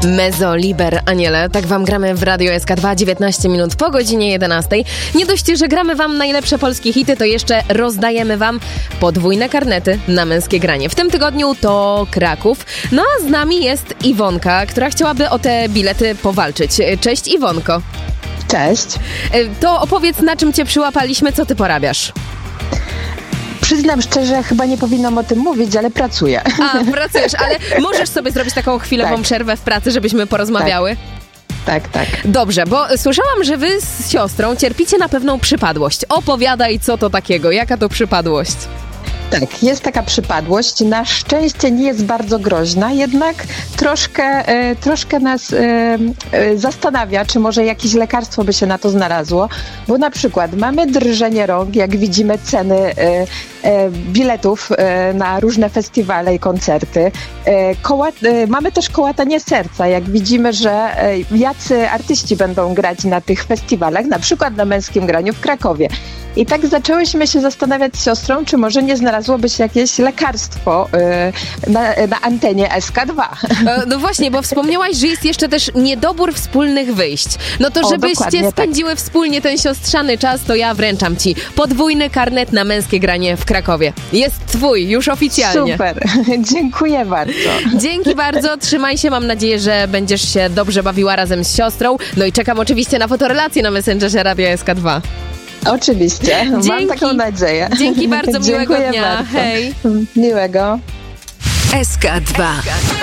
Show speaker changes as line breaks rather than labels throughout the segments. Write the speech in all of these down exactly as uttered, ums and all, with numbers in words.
Mezzo Liber Aniele, tak wam gramy w Radio S K dwa, dziewiętnaście minut po godzinie jedenastej. Nie dość, że gramy wam najlepsze polskie hity, to jeszcze rozdajemy wam podwójne karnety na męskie granie. W tym tygodniu to Kraków, no a z nami jest Iwonka, która chciałaby o te bilety powalczyć. Cześć Iwonko.
Cześć.
To opowiedz, na czym cię przyłapaliśmy, co ty porabiasz?
Przyznam szczerze, chyba nie powinnam o tym mówić, ale pracuję.
A, pracujesz, ale możesz sobie zrobić taką chwilową tak. przerwę w pracy, żebyśmy porozmawiały?
Tak, tak. tak.
Dobrze, bo słyszałam, że wy z siostrą cierpicie na pewną przypadłość. Opowiadaj, co to takiego, jaka to przypadłość?
Tak, jest taka przypadłość. Na szczęście nie jest bardzo groźna, jednak troszkę, e, troszkę nas e, e, zastanawia, czy może jakieś lekarstwo by się na to znalazło, bo na przykład mamy drżenie rąk, jak widzimy ceny e, e, biletów e, na różne festiwale i koncerty. E, koła, e, mamy też kołatanie serca, jak widzimy, że e, jacy artyści będą grać na tych festiwalach, na przykład na męskim graniu w Krakowie. I tak zaczęłyśmy się zastanawiać z siostrą, czy może nie znalazłoby się jakieś lekarstwo yy, na, na antenie S K dwa.
E, no właśnie, bo wspomniałaś, że jest jeszcze też niedobór wspólnych wyjść. No to
o,
żebyście spędziły
tak.
wspólnie ten siostrzany czas, to ja wręczam ci podwójny karnet na męskie granie w Krakowie. Jest twój, już oficjalnie.
Super, dziękuję bardzo.
Dzięki bardzo, trzymaj się, mam nadzieję, że będziesz się dobrze bawiła razem z siostrą. No i czekam oczywiście na fotorelację na Messengerze Radia S K dwa.
Oczywiście,
Dzięki.
mam taką nadzieję.
Dzięki bardzo, miłego dnia.
Bardzo.
Hej.
Miłego.
S K dwa.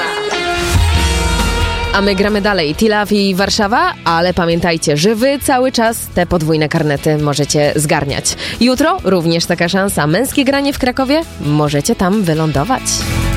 A my gramy dalej. Tilaw i Warszawa, ale pamiętajcie, że wy cały czas te podwójne karnety możecie zgarniać. Jutro również taka szansa. Męskie granie w Krakowie, możecie tam wylądować.